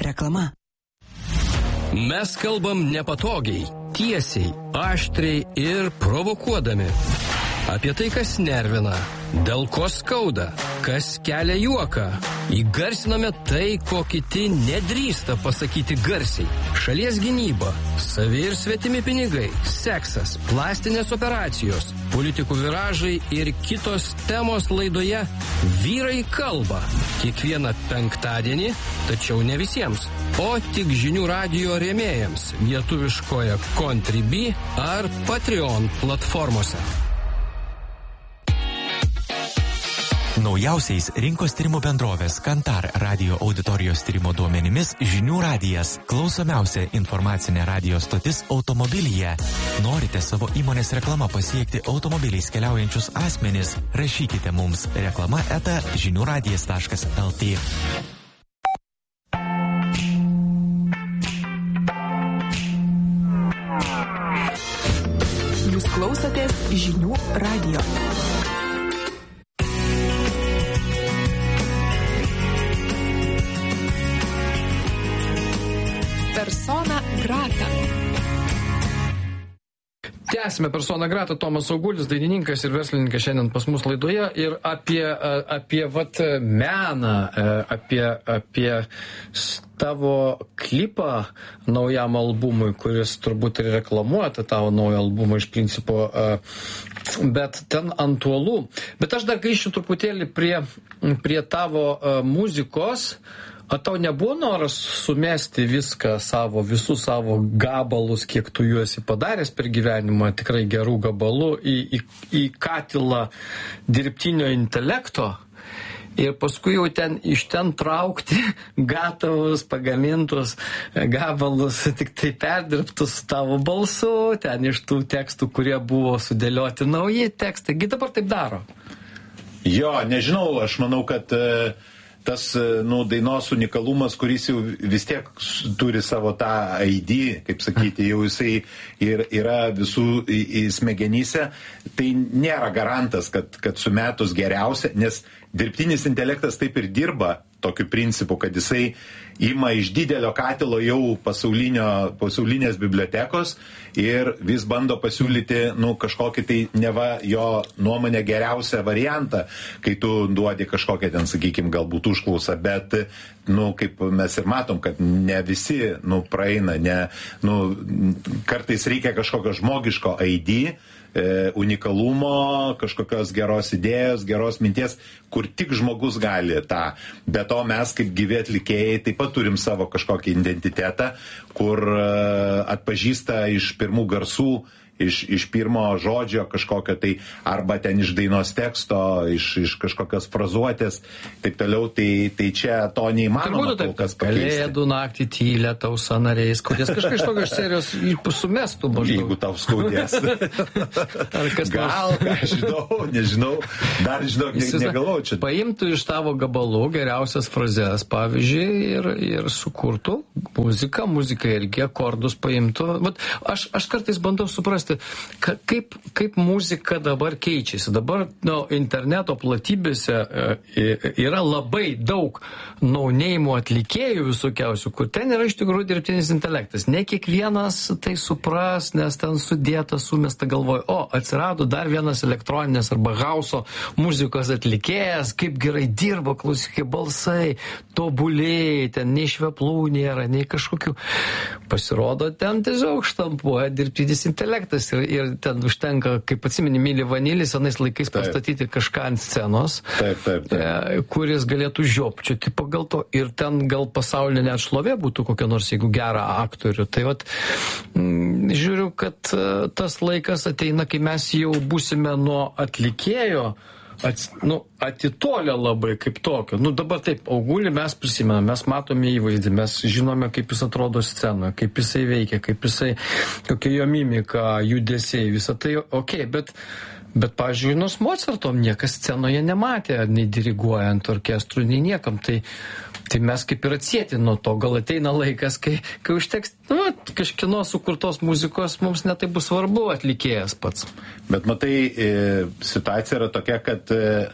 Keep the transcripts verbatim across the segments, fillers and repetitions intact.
Reklama. Mes kalbam nepatogiai, tiesiai, aštriai ir provokuodami. Apie tai, kas nervina, dėl ko skauda, kas kelia juoką. Įgarsiname tai, ko kiti nedrįsta pasakyti garsiai. Šalies gynyba, savi ir svetimi pinigai, seksas, plastinės operacijos, politikų viražai ir kitos temos laidoje Vyrai kalba. Kiekvieną penktadienį, tačiau ne visiems, o tik žinių radijo rėmėjams lietuviškoje Contribui ar Patreon platformose. Naujausiais rinkos tyrimų bendrovės Kantar radio auditorijos tyrimo duomenimis Žinių radijas – klausomiausia informacinė radio stotis automobilyje. Norite savo įmonės reklama pasiekti automobiliais keliaujančius asmenis? Rašykite mums reklama eta žiniųradijas taškas lt. Jūs klausotės Žinių radijo. Persona grata. Tęsime Persona grata. Tomas Augulis, dainininkas ir verslininkas šiandien pas mus laidoje ir apie, apie vat, meną, apie, apie tavo klipą naujam albumui, kuris turbūt ir reklamuoja tavo naują albumą iš principo, bet ten ant uolų. Bet aš dar grįšiu truputėlį prie, prie tavo muzikos. O tau nebuvo noras sumesti viską savo, visus savo gabalus, kiek tu jų esi padaręs per gyvenimą, tikrai gerų gabalų, į, į, į katilą dirbtinio intelekto ir paskui jau ten iš ten traukti gatavus, pagamintus gabalus, tik tai perdirbtus tavo balsu, ten iš tų tekstų, kurie buvo sudėlioti nauji tekstai. Gi dabar taip daro? Jo, nežinau, aš manau, kad tas, nu, dainos unikalumas, kuris jau vis tiek turi savo tą I D, kaip sakyti, jau jisai ir, yra visų į, į smegenyse, tai nėra garantas, kad, kad sumetus geriausia, nes dirbtinis intelektas taip ir dirba tokiu principu, kad jisai ima iš didelio katilo jau pasaulinės bibliotekos ir vis bando pasiūlyti, nu, kažkokį tai neva jo nuomonę geriausią variantą, kai tu duodi kažkokią ten, sakykime, galbūt užklausą, bet, nu, kaip mes ir matom, kad ne visi, nu, praeina, ne, nu, kartais reikia kažkokio žmogiško I D, E, unikalumo, kažkokios geros idėjos, geros minties, kur tik žmogus gali tą. Be to mes kaip gyvi atlikėjai taip pat turim savo kažkokį identitetą, kur e, atpažįsta iš pirmų garsų, iš, iš pirmo žodžio kažkokio tai, arba ten iš dainos teksto, iš, iš kažkokios frazuotės, taip toliau, tai, tai čia to neįmanoma kol kas pakeisti. Kalėdų naktį tylę tau sąnariais, kuris kažkai iš tokios serijos sumestų maždaug. Jeigu tau skaudės. Gal, aš žinau, nežinau, dar žinau, ne, negalvoju čia. Paimtų iš tavo gabalų geriausias frazes, pavyzdžiui, ir, ir sukurtų muziką, muziką irgi akordus paimtų. Vat aš, aš kartais bandau suprasti, Ka, kaip, kaip muzika dabar keičiasi. Dabar, nu, interneto platybėse e, yra labai daug naunėjimų atlikėjų visokiausių, kur ten yra iš tikrųjų dirbtinis intelektas. Ne kiekvienas tai supras, nes ten sudėta, sumesta galvoj, o, atsirado dar vienas elektroninės arba hauso muzikos atlikėjas, kaip gerai dirba, klausykai balsai, tobuliai, ten nei šveplų nėra, nei kažkokių. Pasirodo, ten tiesiog štampuoja dirbtinis intelektas. Ir, ir ten užtenka, kaip atsimeni, Milį Vanilį senais laikais taip pastatyti kažką ant scenos, taip, taip, taip. E, kuris galėtų žiopčioti pagal to. Ir ten gal pasaulinė net šlovė būtų kokia nors, jeigu gerą aktorių. Tai vat, m, žiūriu, kad tas laikas ateina, kai mes jau būsime nuo atlikėjo Ats, nu, atitolę labai kaip tokio. Nu, dabar taip, Augulį mes prisimename, mes matome įvaizdį, mes žinome, kaip jis atrodo scenoje, kaip jisai veikia, kaip jisai, kokia jo mimika, judesiai, visą tai, okei, okay, bet, bet, pavyzdžiui, nors Mocartom niekas scenoje nematė, nei diriguojant orkestrų, nei niekam, tai, tai mes kaip ir atsieti nuo to, gal ateina laikas, kai, kai užteks, nu, kažkino sukurtos muzikos, mums netai bus svarbu atlikėjas pats. Bet matai, situacija yra tokia, kad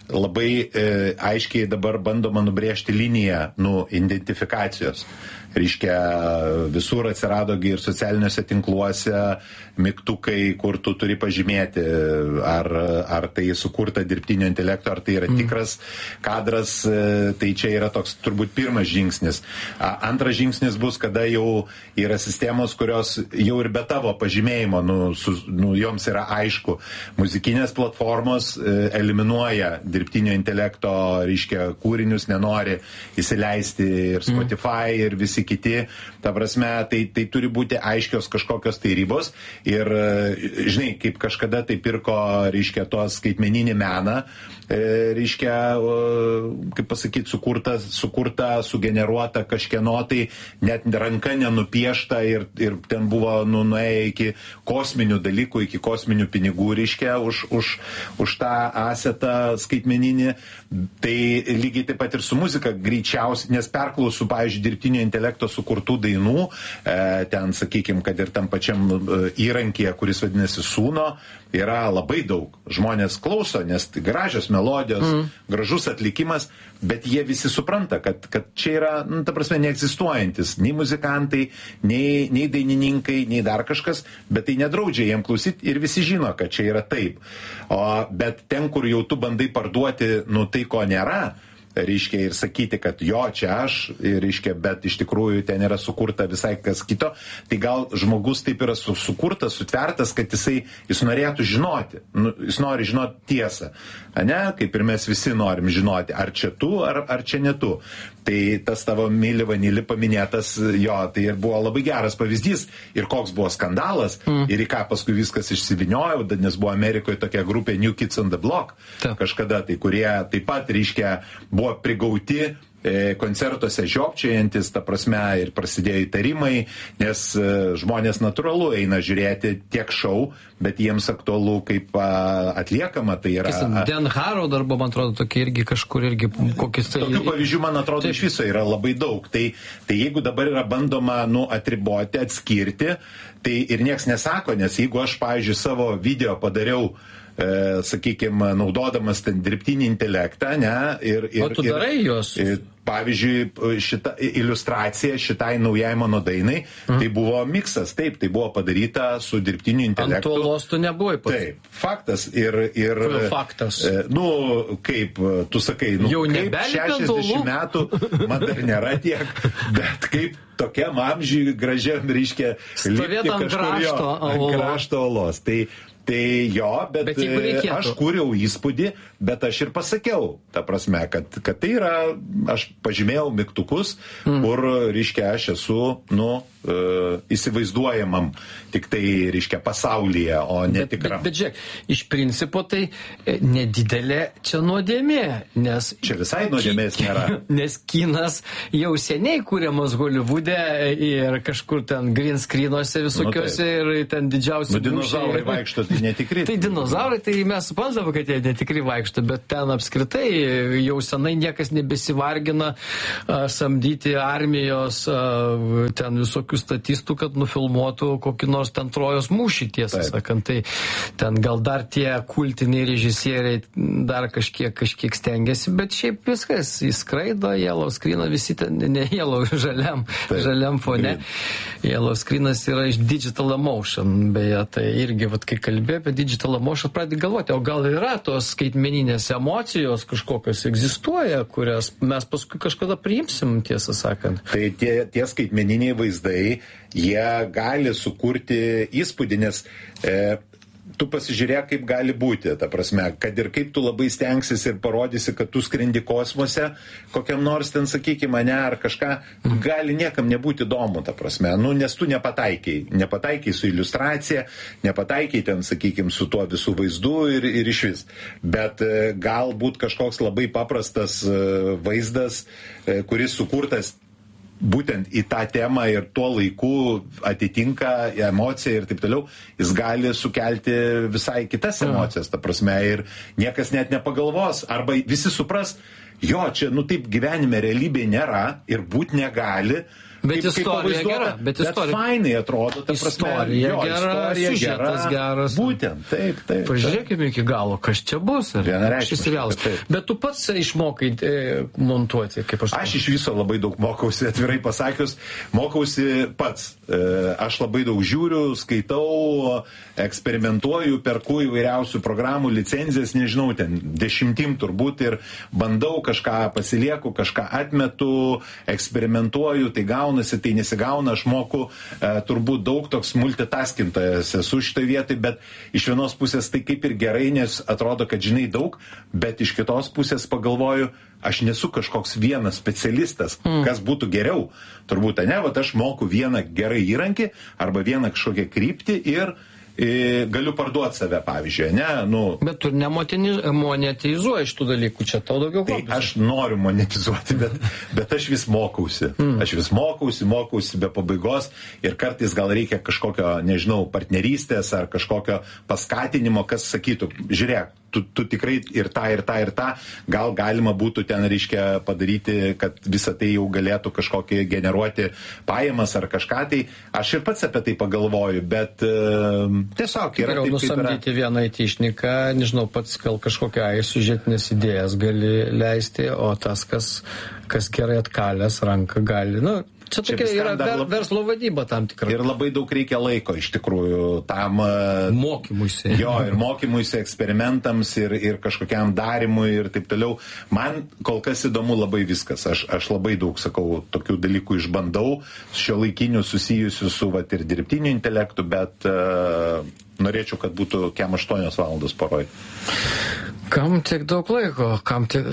labai e, aiškiai dabar bandoma nubrėžti liniją, nu, identifikacijos. Reiškia, visur atsirado ir socialiniuose tinkluose mygtukai, kur tu turi pažymėti, ar, ar tai sukurta dirbtinio intelekto, ar tai yra tikras kadras, tai čia yra toks turbūt pirmas žingsnis. Antras žingsnis bus, kada jau yra sistemos, kurios jau ir be tavo pažymėjimo, nu, su, nu, joms yra aišku. Muzikinės platformos eliminuoja dirbtinio intelekto, reiškia, kūrinius, nenori įsileisti ir Spotify, mm. ir visi kiti. Ta prasme, tai, tai turi būti aiškios kažkokios tai ribos. Ir, žinai, kaip kažkada tai pirko, reiškia, tos skaitmeninį meną, reiškia, kaip pasakyti, sukurta, sukurta, sugeneruota kažkieno, tai net ranka nenupiešta ir, ir ten buvo nu, nuėję iki kosminių dalykų, iki kosminių pinigų, reiškia, už, už, už tą asetą skaitmeninį. Tai lygiai taip pat ir su muzika greičiausiai, nes perklausų, pavyzdžiui, dirbtinio intelekto sukurtų dainų, ten, sakykime, kad ir tam pačiam įrankyje, kuris vadinasi Suno, yra labai daug. Žmonės klauso, nes gražios melodijos, mm. gražus atlikimas, bet jie visi supranta, kad, kad čia yra, nu, ta prasme, neegzistuojantis nei muzikantai, nei, nei dainininkai, nei dar kažkas, bet tai nedraudžia jiem klausyti ir visi žino, kad čia yra taip. O, bet ten, kur jau tu bandai parduoti, nu, tai ko nėra, reiškia, ir sakyti, kad jo, čia aš, reiškia, bet iš tikrųjų ten yra sukurta visai kas kito, tai gal žmogus taip yra su, sukurtas, sutvertas, kad jisai, jis norėtų žinoti, nu, jis nori žinoti tiesą, ane, kaip ir mes visi norim žinoti, ar čia tu, ar, ar čia ne tu. Tai tas tavo Mili Vanili paminėtas, jo, tai ir buvo labai geras pavyzdys, ir koks buvo skandalas, mm. ir į ką paskui viskas išsiviniojo, nes buvo Amerikoje tokia grupė New Kids on the Block, Ta. kažkada, tai kurie taip pat, reiškia, buvo prigauti koncertuose žiopčiajantis, ta prasme, ir prasidėjo įtarimai, nes žmonės natūralu eina žiūrėti tiek šou, bet jiems aktualu kaip a, atliekama, tai yra... Dan Harrow darbo, man atrodo, tokie irgi kažkur irgi kokis tai... Tokių pavyzdžių, man atrodo, iš viso yra labai daug. Tai, tai jeigu dabar yra bandoma, nu, atriboti, atskirti, tai ir nieks nesako, nes jeigu aš, pavyzdžiui, savo video padariau, e, sakykime, naudodamas ten dirbtinį intelektą, ne, ir... ir o tu darai ir, juos? Ir, pavyzdžiui, šita iliustracija šitai naujai mano dainai, mm. tai buvo miksas, taip, tai buvo padaryta su dirbtiniu intelektu. Ant uolos tu nebuvai pats. Taip, faktas. Ir, ir, faktas. E, nu, kaip tu sakai, nu, jau kaip šešiasdešimt metų, man dar nėra tiek, bet kaip tokiam amžiui gražiam, reiškia, stovėt ant krašto, ant krašto olos. Tai Tai jo, bet, bet aš kūriau įspūdį, bet aš ir pasakiau, ta prasme, kad, kad tai yra, aš pažymėjau mygtukus, mm. kur, reiškia, aš esu, nu, uh, įsivaizduojamam tik tai, reiškia, pasaulyje, o ne bet, tikram. Bet, bet žiūrėk, iš principo tai nedidelė čia nuodėmė, nes... Čia visai nuodėmės nėra. Nes kinas jau seniai kūriamas Holivude ir kažkur ten green screenuose visokiuose nu, ir ten didžiausi... Nu, dinozaurai ir... vaikšto, tai netikri. Tai dinozaurai, tai mes suprantame, kad jie netikri vaikšto, bet ten apskritai jau senai niekas nebesivargina a, samdyti armijos a, ten visokių statistų, kad nufilmuotų kokį nors ten Trojos mūšį, tiesą Taip. sakant. Tai ten gal dar tie kultiniai režisieriai dar kažkiek, kažkiek stengiasi, bet šiaip viskas, jis skraido, yellow screeną visi ten, ne yellow, žaliam, Taip. žaliam fone. Green. Yellow screenas yra iš Digital Emotion, beje, tai irgi, vat, kai kalbė apie Digital Emotion, pradedi galvoti, o gal yra tos skaitmeninės emocijos kažkokios egzistuoja, kurias mes paskui kažkada priimsim, tiesą sakant. Tai tie, tie skaitmeniniai vaizdai, jie gali sukurti įspūdį, nes e, tu pasižiūrėk, kaip gali būti, ta prasme, kad ir kaip tu labai stengsis ir parodysi, kad tu skrendi kosmose, kokiam nors ten, sakykime, ne, ar kažką, gali niekam nebūti įdomu, ta prasme, nu, nes tu nepataikiai, nepataikiai su iliustracija, nepataikiai ten, sakykime, su tuo visų vaizdu ir, ir iš vis. Bet e, galbūt kažkoks labai paprastas e, vaizdas, e, kuris sukurtas būtent į tą temą ir tuo laiku atitinka emociją ir taip toliau, jis gali sukelti visai kitas emocijas, ta prasme, ir niekas net nepagalvos, arba visi supras, jo, čia, nu taip gyvenime realybėje nėra ir būt negali, Bet kaip, istorija kaip gera, bet istorija- bet fainai atrodo, ta prasme. Istorija jo, gera, istorija siužetas gera. geras. Būtent, taip, taip. Pažiūrėkime iki galo, kas čia bus. ar- Vienareikšmiškai, šis serialas. taip. Bet tu pats išmokai e, montuoti, kaip aš. Aš iš viso labai daug mokausi, atvirai pasakius, mokausi pats. E, Aš labai daug žiūriu, skaitau, eksperimentuoju, perku įvairiausių programų, licenzijas, nežinau, ten dešimtim turbūt ir bandau kažką pasilieku, kažką atmetu, eksperimentuoju, tai gaunasi, tai nesigauna, aš moku e, turbūt daug toks multitaskintojas esu šitoj vietoj, bet iš vienos pusės tai kaip ir gerai, nes atrodo, kad žinai daug, bet iš kitos pusės pagalvoju, aš nesu kažkoks vienas specialistas, mm. kas būtų geriau. Turbūt, ne, vat aš moku vieną gerą įrankį arba vieną kažkokią kryptį ir e, galiu parduoti save, pavyzdžiui, ne, nu. Bet tu nemonetizuoji šitų dalykų, čia tau daugiau Tai hobis. aš noriu monetizuoti, bet, bet aš vis mokausi. Mm. Aš vis mokausi, mokausi be pabaigos ir kartais gal reikia kažkokio, nežinau, partnerystės ar kažkokio paskatinimo, kas sakytų, žiūrėk, tu, tu tikrai ir tą, ir tą, ir tą, gal galima būtų ten, reiškia, padaryti, kad visą tai jau galėtų kažkokį generuoti pajamas ar kažką, tai aš ir pats apie tai pagalvoju, bet uh, tiesiog yra Geriau taip, kaip yra. nusamdyti vieną aitišniką, nežinau, pats gal kažkokią siužetinės idėjas gali leisti, o tas, kas, kas gerai atkalęs ranką gali, nu, čia Čia tokia viskam yra dar ver, lab- verslo vadyba tam tikra. Ir labai daug reikia laiko iš tikrųjų tam uh, Mokymuisi. Jo, ir mokymuisi, eksperimentams, ir, ir kažkokiam darimui ir taip toliau. Man kol kas įdomu labai viskas. Aš, aš labai daug, sakau, tokių dalykų išbandau, šio laikinių susijusių su vat, ir dirbtiniu intelektu, bet uh, norėčiau, kad būtų kem aštuonios valandos paroj. Kam tiek daug laiko? Kam tiek...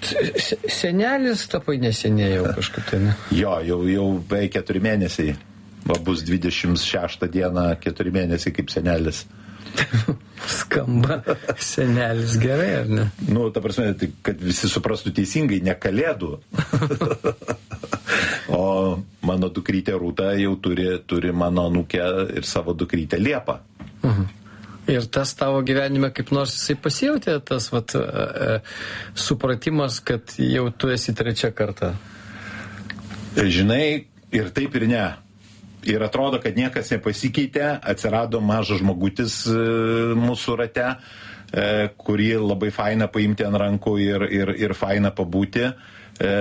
Senelis tapai neseniai jau kažkaip tai, ne? Jo, jau, jau beveik keturi mėnesiai. Va bus dvidešimt šeštą dieną keturi mėnesiai kaip senelis. Skamba senelis gerai, ar ne? Nu, ta prasme, tai, kad visi suprastų teisingai, ne kalėdų. O mano dukrytė Rūta jau turi, turi mano anūkę ir savo dukrytę Liepą. Mhm. Ir tas tavo gyvenime kaip nors jisai pasijautė, tas vat, e, supratimas, kad jau tu esi trečia karta. Žinai, ir taip ir ne. Ir atrodo, kad niekas nepasikeitė, atsirado mažas žmogutis e, mūsų rate, e, kurį labai faina paimti ant rankų ir, ir, ir faina pabūti. E,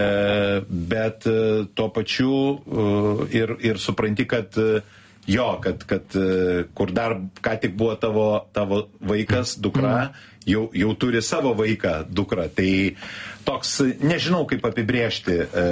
bet e, tuo pačiu e, ir, ir supranti, kad e, jo, kad, kad e, kur dar ką tik buvo tavo, tavo vaikas, dukra, jau, jau turi savo vaiką, dukrą. Tai toks, nežinau kaip apibrėžti, e,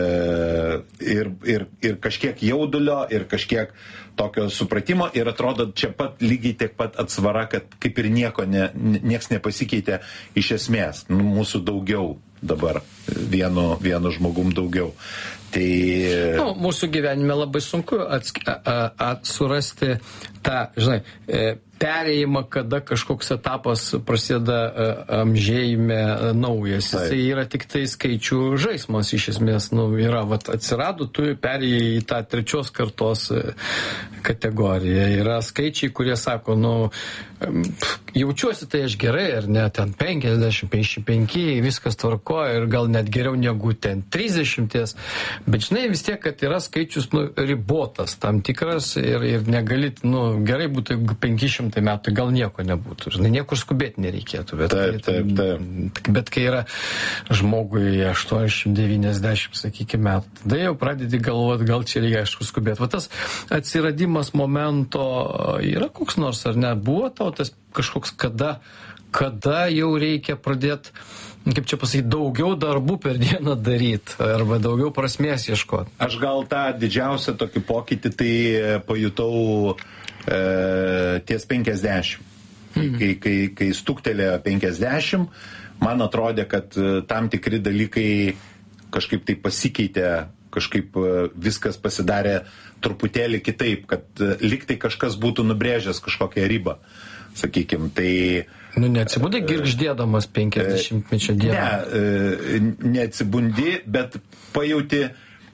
ir, ir, ir kažkiek jaudulio, ir kažkiek tokio supratimo, ir atrodo čia pat lygiai tiek pat atsvara, kad kaip ir nieko, ne, nieks nepasikeitė iš esmės. Nu, mūsų daugiau dabar, vienu, vienu žmogum daugiau. Tai... Nu, mūsų gyvenime labai sunku atsk- a- a- atsurasti tą, žinai, e, perėjimą, kada kažkoks etapas prasideda e, amžėjime e, naujas. Taip. Tai yra tik tai skaičių žaismas iš esmės. Nu, yra, vat, atsirado, tu perėjai į tą trečios kartos e, kategoriją. Yra skaičiai, kurie sako, nu, em, pf, jaučiuosi tai aš gerai, ar ne, ten penkiasdešimt, penkiasdešimt penki, viskas tvarkoja ir gal net geriau negu ten trisdešimt. Bet žinai vis tiek, kad yra skaičius nu, ribotas tam tikras ir, ir negali, nu, gerai būtų, jeigu penki šimtai metų, gal nieko nebūtų. Žinai, niekur skubėti nereikėtų. Bet, Taip, taip, taip. Bet kai yra žmogui aštuoniasdešimt devyniasdešimt, sakykime, metų, tada jau pradedi galvoti, gal čia reikia aišku skubėti. Va tas atsiradimas momento yra koks nors, ar ne? Buvo tau tas kažkoks, kada, kada jau reikia pradėti, kaip čia pasakyti, daugiau darbų per dieną daryti arba daugiau prasmės ieškoti? Aš gal tą didžiausią tokį pokytį tai pajutau e, ties penkiasdešimt. Mm. Kai, kai, kai stuktelėjo penkiasdešimt, man atrodė, kad tam tikri dalykai kažkaip tai pasikeitė, kažkaip viskas pasidarė truputėlį kitaip, kad liktai kažkas būtų nubrėžęs kažkokią ribą, sakykime. Tai Nu, neatsibūdai girgždėdamas penkiasdešimtmečio dieną? Ne, neatsibundi, bet pajauti,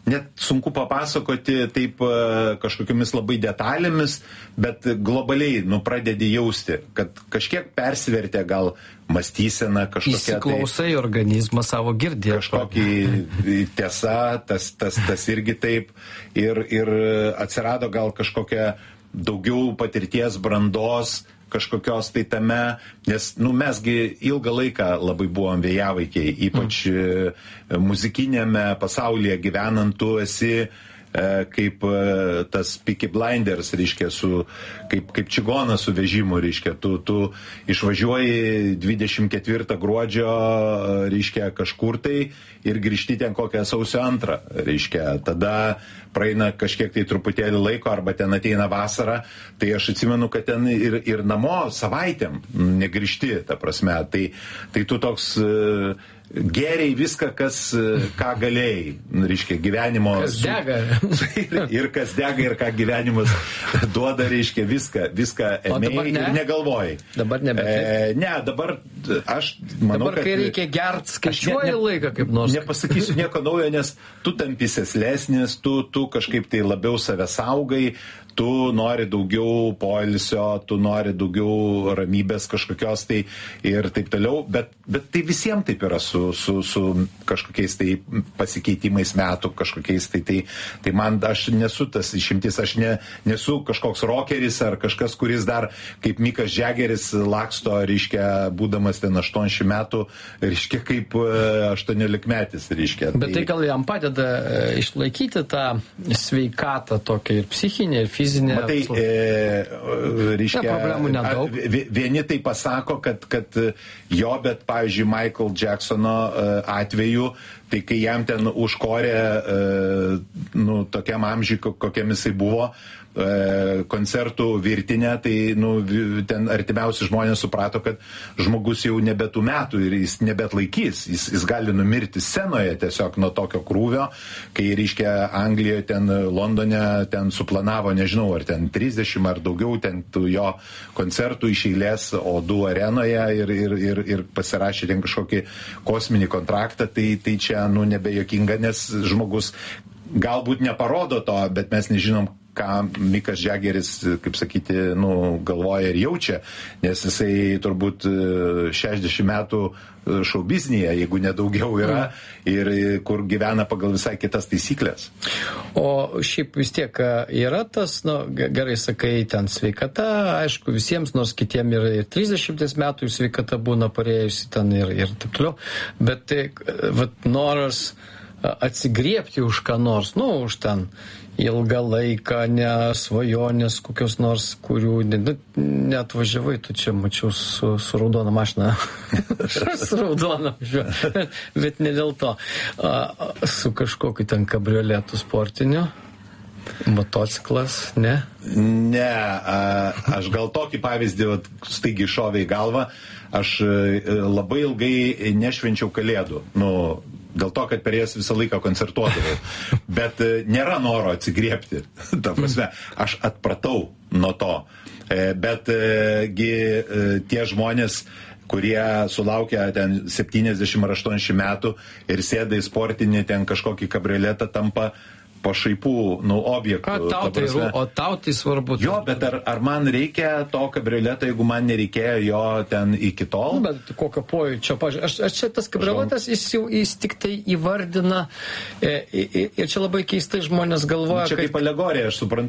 net sunku papasakoti taip kažkokiamis labai detalėmis, bet globaliai, nu, pradedi jausti, kad kažkiek persivertė gal mąstysena, kažkokia įsiklausai tai, organizmą savo girdė. Kažkokį tiesa, tas, tas, tas irgi taip. Ir, ir atsirado gal kažkokia daugiau patirties, brandos, kažkokios tai tame, nes, nu, mesgi ilgą laiką labai buvom vėjavaikiai, ypač mm. muzikinėme pasaulyje gyvenant, tu esi kaip tas Peaky Blinders, reiškia, su, kaip, kaip čigonas su vežimu, reiškia, tu, tu išvažiuoji dvidešimt ketvirtą gruodžio, reiškia, kažkur tai ir grįžti ten kokią sausio antrą, reiškia, tada praeina kažkiek tai truputėlį laiko arba ten ateina vasara, tai aš atsimenu, kad ten ir, ir namo savaitėm negrįžti, ta prasme, tai, tai tu toks geriai viską, kas, ką galėjai, reiškia, gyvenimo... Kas dega. Ir, ir kas dega, ir ką gyvenimas duoda, reiškia, viską, viską ėmėjai ne? ir negalvojai. Dabar nebe. E, ne, dabar aš manau, dabar, kai kad... reikia gert, skaičiuoji ne, ne, laiką kaip nors. Nepasakysiu nieko naujo, nes tu tampi seslesnis, tu, tu kažkaip tai labiau save saugai, tu nori daugiau poilsio, tu nori daugiau ramybės kažkokios tai ir taip toliau, bet, bet tai visiems taip yra su, su, su kažkokiais tai pasikeitimais metų, kažkokiais tai, tai, tai man, aš nesu tas išimtis, aš ne, nesu kažkoks rockeris ar kažkas, kuris dar kaip Mikas Džageris laksto, reiškia, būdamas ten aštuoniasdešimt metų, reiškia, kaip aštuoniolikmetis, reiškia. Bet tai gal jam padeda išlaikyti tą sveikatą tokią ir psichinę, ir fizinę. Matai, e, reiškia, ne, problemų nedaug. Vieni tai pasako, kad, kad jo, bet, pavyzdžiui, Michael Jacksono atveju, tai kai jam ten užkorė, nu, tokiam amžiui, kokiam jisai buvo, koncertų virtinę, tai, nu, ten artimiausi žmonės suprato, kad žmogus jau nebe tų metų ir jis nebetlaikys, jis, jis gali numirti scenoje tiesiog nuo tokio krūvio, kai, reiškia, Anglijoje, ten Londone, ten suplanavo, nežinau, ar ten trisdešimt ar daugiau ten tų jo koncertų iš eilės O du arenoje ir, ir, ir, ir pasirašė ten kažkokį kosminį kontraktą, tai, tai čia, nu, nebejokinga, nes žmogus galbūt neparodo to, bet mes nežinom, ką Mikas Džageris, kaip sakyti, nu, galvoja ir jaučia, nes jisai turbūt šešiasdešimt metų šou biznyje, jeigu nedaugiau yra, mm. ir kur gyvena pagal visai kitas taisyklės. O šiaip vis tiek yra tas, nu, gerai sakai, ten sveikata, aišku, visiems, nors kitiem ir, ir trisdešimties metų sveikata būna parėjusi ten ir, ir taip toliau, bet tai, vat, noras atsigriepti už ką nors, nu, už ten ilgą laiką, ne svajonės kokios nors, kurių neatvažiavai, tu čia mačiau su, su raudona mašina. Su raudona, bet, bet ne dėl to. A, su kažkokiu ten kabrioletu sportiniu. Motociklas, ne? Ne, a, aš gal tokį pavyzdį staigiai šovė į galvą. Aš labai ilgai nešvenčiau Kalėdų. Nu, dėl to, kad per jas visą laiką koncertuodavau. Bet nėra noro atsigriepti. Ta prasme, aš atpratau nuo to. Bet gi tie žmonės, kurie sulaukia ten septyniasdešimt ar aštuoniasdešimt metų ir sėda į sportinį ten kažkokį kabrioletą, tampa pašaipų, nu, objektų. A, tau tai, o tau tai svarbu. Jo, bet ar, ar man reikia to kabrioleto, jeigu man nereikėjo jo ten iki tol? Nu, bet kokio pojūčio, pažiūrėjau, aš, aš čia tas kabrioletas, jis, jis tik tai įvardina, e, e, ir čia labai keistai žmonės galvoja, nu, čia kad... kaip alegorija, aš suprantu.